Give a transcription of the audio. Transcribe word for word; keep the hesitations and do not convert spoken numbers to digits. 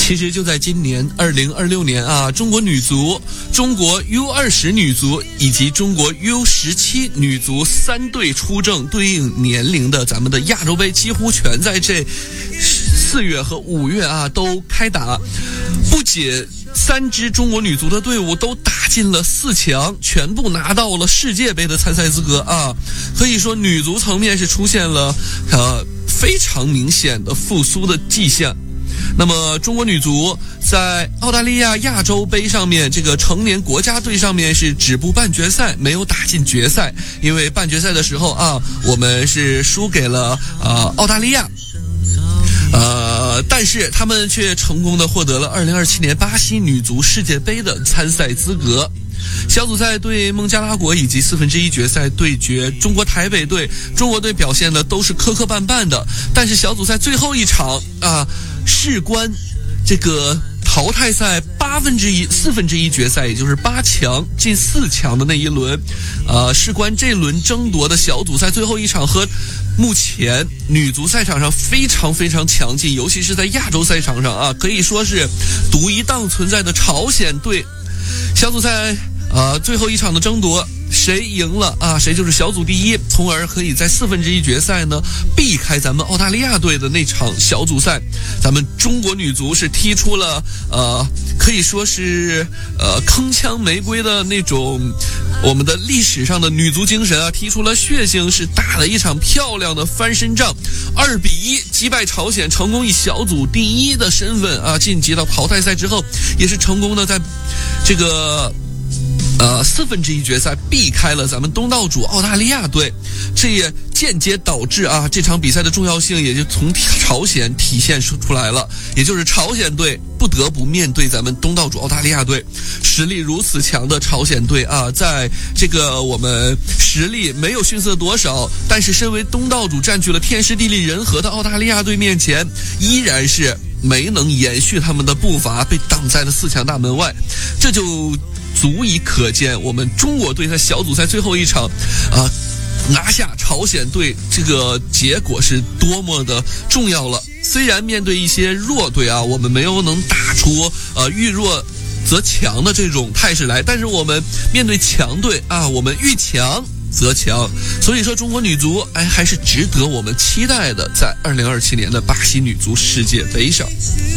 其实就在今年二零二六年啊，中国女足、中国 U 二十 女足以及中国 U 十七 女足三队出征对应年龄的咱们的亚洲杯几乎全在这四月和五月啊都开打。不仅三支中国女足的队伍都打进了四强，全部拿到了世界杯的参赛资格啊！可以说女足层面是出现了呃非常明显的复苏的迹象。那么中国女足在澳大利亚亚洲杯上面，这个成年国家队上面是止步半决赛，没有打进决赛，因为半决赛的时候啊，我们是输给了呃澳大利亚。呃，但是他们却成功的获得了二零二七年巴西女足世界杯的参赛资格。小组赛对孟加拉国以及四分之一决赛对决中国台北队，中国队表现的都是磕磕绊绊的，但是小组赛最后一场啊，事关这个淘汰赛八分之一、四分之一决赛，也就是八强进四强的那一轮，呃，事关这轮争夺的小组赛最后一场和目前女足赛场上非常非常强劲，尤其是在亚洲赛场上啊，可以说是独一档存在的朝鲜队。小组赛呃最后一场的争夺，谁赢了啊，谁就是小组第一，从而可以在四分之一决赛呢避开咱们澳大利亚队的那场小组赛。咱们中国女足是踢出了呃可以说是呃铿锵玫瑰的那种我们的历史上的女足精神啊，踢出了血性，是打了一场漂亮的翻身仗，二比一击败朝鲜，成功以小组第一的身份啊晋级到淘汰赛之后，也是成功的在这个呃，四分之一决赛避开了咱们东道主澳大利亚队，这也间接导致啊这场比赛的重要性也就从朝鲜体现出来了，也就是朝鲜队不得不面对咱们东道主澳大利亚队。实力如此强的朝鲜队啊，在这个我们实力没有逊色多少，但是身为东道主占据了天时地利人和的澳大利亚队面前，依然是没能延续他们的步伐，被挡在了四强大门外。这就足以可见我们中国队在小组赛最后一场啊、呃、拿下朝鲜队这个结果是多么的重要了。虽然面对一些弱队啊，我们没有能打出呃遇弱则强的这种态势来，但是我们面对强队啊，我们遇强则强。所以说中国女足哎还是值得我们期待的，在二零二七年的巴西女足世界杯上。